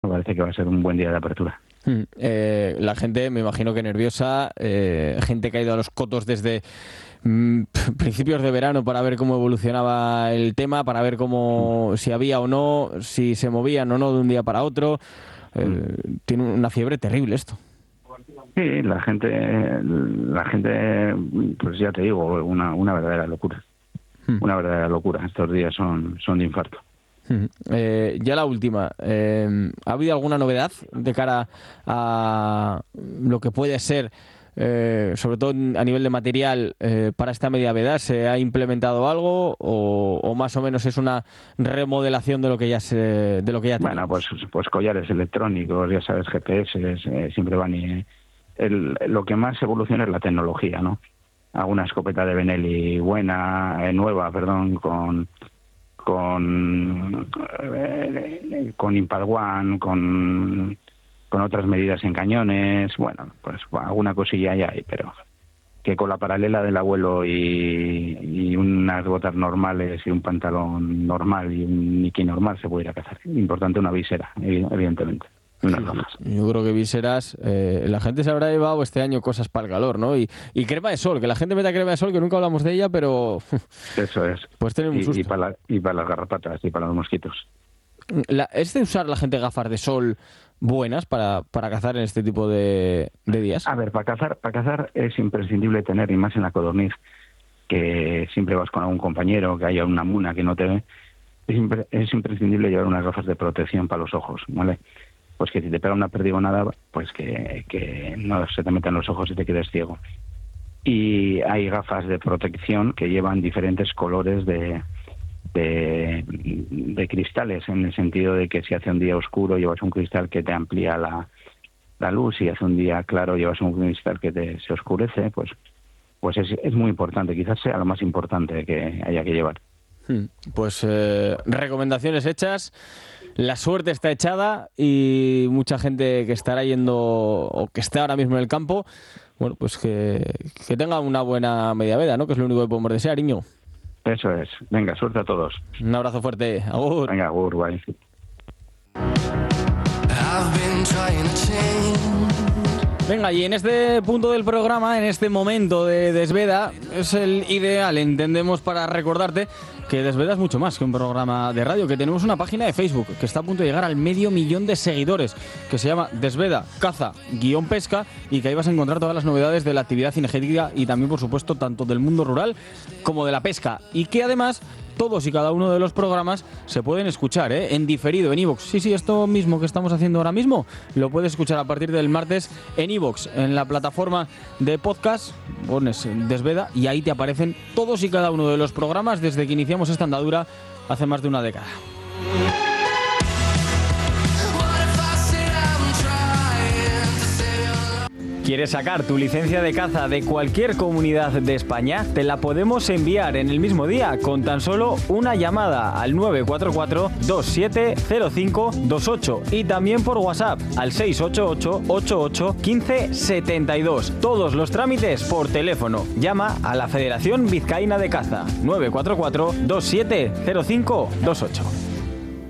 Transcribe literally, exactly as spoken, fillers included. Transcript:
Me parece que va a ser un buen día de apertura. Mm, eh, la gente, me imagino que nerviosa, eh, gente que ha ido a los cotos desde mm, principios de verano para ver cómo evolucionaba el tema, para ver cómo si había o no, si se movían o no de un día para otro. Eh, mm. Tiene una fiebre terrible esto. Sí, la gente, la gente, pues ya te digo, una, una verdadera locura. Mm. Una verdadera locura. Estos días son, son de infarto. Eh, ya la última, eh, ¿ha habido alguna novedad de cara a lo que puede ser, eh, sobre todo a nivel de material, eh, para esta media veda? ¿Se ha implementado algo o, o más o menos es una remodelación de lo que ya se, de lo que ya Bueno, pues, pues collares electrónicos, ya sabes, G P S, eh, siempre van y el, lo que más evoluciona es la tecnología, ¿no? Alguna escopeta de Benelli buena, eh, nueva, perdón, con con eh, con Impact One, con con otras medidas en cañones, bueno, pues alguna cosilla ya hay, pero que con la paralela del abuelo y, y unas botas normales y un pantalón normal y un niqui normal se puede ir a cazar. Importante una visera, evidentemente. Unas gafas. Yo creo que viseras, eh, la gente se habrá llevado este año cosas para el calor, ¿no? Y, y crema de sol, que la gente meta crema de sol, que nunca hablamos de ella, pero... Eso es. Pues tener un y, susto. Y para, la, y para las garrapatas y para los mosquitos. La, ¿Es de usar la gente gafas de sol buenas para, para cazar en este tipo de, de días? A ver, para cazar, para cazar es imprescindible tener, y más en la codorniz, que siempre vas con algún compañero, que haya una muna que no te ve, es, impre, es imprescindible llevar unas gafas de protección para los ojos, ¿vale? Pues que si te pega una perdigonada, pues que, que no se te metan los ojos y te quedes ciego. Y hay gafas de protección que llevan diferentes colores de, de, de cristales, en el sentido de que si hace un día oscuro llevas un cristal que te amplía la, la luz, y hace un día claro llevas un cristal que te, se oscurece, pues, pues es, es muy importante, quizás sea lo más importante que haya que llevar. Pues eh, recomendaciones hechas. La suerte está echada y mucha gente que estará yendo o que esté ahora mismo en el campo, bueno, pues que, que tenga una buena media veda, ¿no? Que es lo único que podemos desear, Iñigo. Eso es. Venga, suerte a todos. Un abrazo fuerte. Agur. Venga, agur, guay. Venga, y en este punto del programa, en este momento de Desveda, es el ideal, entendemos, para recordarte que Desveda es mucho más que un programa de radio, que tenemos una página de Facebook que está a punto de llegar al medio millón de seguidores, que se llama Desveda Caza Guión Pesca, y que ahí vas a encontrar todas las novedades de la actividad cinegética y también, por supuesto, tanto del mundo rural como de la pesca, y que además todos y cada uno de los programas se pueden escuchar, ¿eh? En diferido, en iVoox. Sí, sí, esto mismo que estamos haciendo ahora mismo lo puedes escuchar a partir del martes en iVoox, en la plataforma de podcast, pones Desveda y ahí te aparecen todos y cada uno de los programas desde que iniciamos esta andadura hace más de una década. ¿Quieres sacar tu licencia de caza de cualquier comunidad de España? Te la podemos enviar en el mismo día con tan solo una llamada al nueve cuatro cuatro, dos siete cero cinco dos ocho y también por WhatsApp al seis ocho ocho, ocho ocho, uno cinco siete dos. Todos los trámites por teléfono. Llama a la Federación Vizcaína de Caza nueve cuatro cuatro, dos siete cero cinco dos ocho.